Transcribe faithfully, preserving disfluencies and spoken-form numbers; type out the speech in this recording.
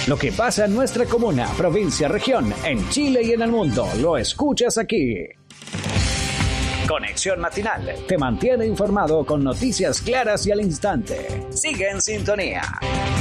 Lo que pasa en nuestra comuna, provincia, región, en Chile y en el mundo, lo escuchas aquí. Conexión Matinal te mantiene informado con noticias claras y al instante. Sigue en sintonía.